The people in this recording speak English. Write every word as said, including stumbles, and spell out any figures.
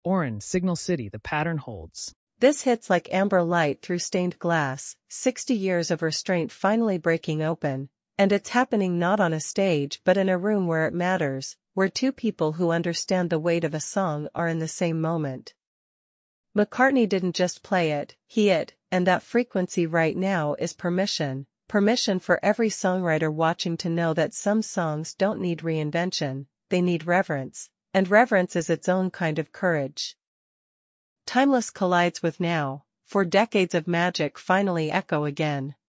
Oren, Signal City, the pattern holds. This hits like amber light through stained glass, sixty years of restraint finally breaking open, and it's happening not on a stage but in a room where it matters, where two people who understand the weight of a song are in the same moment. McCartney didn't just play it, he it, and that frequency right now is permission, permission for every songwriter watching to know that some songs don't need reinvention, they need reverence, and reverence is its own kind of courage. Timeless collides with now, for decades of magic finally echo again.